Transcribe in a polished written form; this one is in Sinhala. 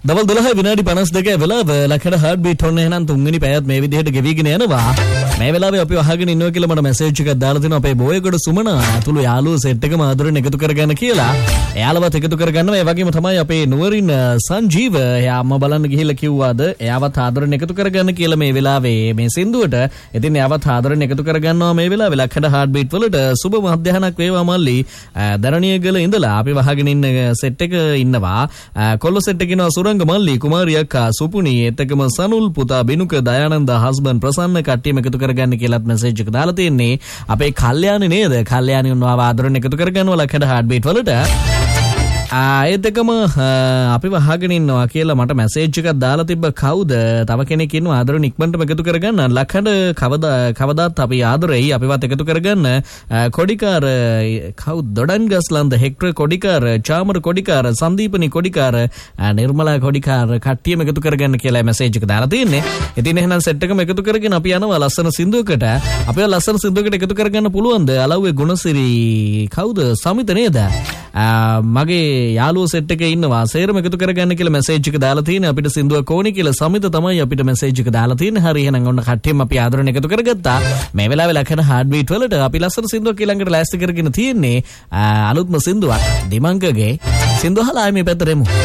දවල් 12:52 වෙලාව ලක්ෂණ හાર્ට් බීට් ඔන්න එහෙනම් තුන්වෙනි පැයත් මේ විදිහට ගෙවිගෙන යනවා. මේ වෙලාවේ අපි අහගෙන ඉන්නවා කියලා මට මැසේජ් එකක් දාලා තිනවා අපේ බෝයගොඩ සුමන අතුළු යාළුවෝ සෙට් එකම ආදරෙන් එකතු කරගන්න කියලා. එයාලවත් එකතු කරගන්නවා. ඒ වගේම තමයි අපේ නුවරින් සංජීව එයා අම්මා බලන්න ගිහිල්ලා කිව්වාද එයාවත් ආදරෙන් එකතු කරගන්න කියලා මේ වෙලාවේ මේ සින්දුවට. ඉතින් එයාවත් ආදරෙන් එකතු කරගන්නවා මේ වෙලාවේ ලක්ෂණ හાર્ට් බීට් වලට. සුබ මධ්‍යහනක් වේවා මල්ලි. දරණියගල ඉඳලා අපි වහගෙන ඉන්න සෙට් එක ඉන්නවා. කොල්ල සෙට් එකේ ඉන්නවා සුරංග මල්ලි කුමාරිය අක්කා සුපුනි එතකම සනුල් පුතා බිනුක දයානන්ද හස්බන්ඩ් ප්‍රසන්න කට්ටියම එකතු කරගන්න කියලාත් මැසේජ් එක දාලා තියෙන්නේ. අපේ කල්යාණි නේද? කල්යාණි උන්ව ආදරෙන් එකතු කරගන්නවා ලක්ෂණ හાર્ට් බීට් වලට. ඒතකම අපි වහගෙන ඉන්නවා කියලා මට මැසේජ් එකක් දාලා තිබ්බ කවුද? තව කෙනෙක් ඉන්නවා ආදරෙන් ඉක්මනටම එකතු කරගන්න. ලක්ෂණ කවදාත් අපි ආදරෙයි අපිවත් එකතු කරගන්න. කොඩිකාර කවුද? දොඩන් ගස්ලන්ද හෙක්ටර් කොඩිකාර චාමර කොඩිකාර සංදීපනි කොඩිකාර නිර්මලා කොඩිකාර කට්ටියම එකතු කරගන්න කියලා මැසේජ් එක දාලා තියෙන්නේ. ඉතින් එහෙනම් සෙට් එකම එකතු කරගෙන අපි යනවා ලස්සන සින්දුවකට. අපේ ලස්සන සින්දුවකට එකතු කරගන්න පුළුවන්ද? අලව්වේ ගුණසිරි කවුද? සමිත නේද? මගේ යාළුවෝ සෙට් එකේ ඉන්නවා සේරම එකතු කරගන්න කියලා මැසේජ් එක දාලා තියෙනවා. අපිට සින්දුවක් ඕනි කියලා සමිත තමයි අපිට මැසේජ් එක දාලා තියෙන්නේ. හරි එහෙනම් ඔන්න කට්ටියම අපි ආදරෙන් එකතු කරගත්තා. මේ වෙලාවේ ලක්ෂණ හાર્ට් බීට් වලට අපි ලස්සන සින්දුවක් ඊළඟට ලෑස්ති කරගෙන තියෙන්නේ. අලුත්ම සින්දුවක් දිමංගගේ සින්දුව අහලා මේ පැත්තට එමු.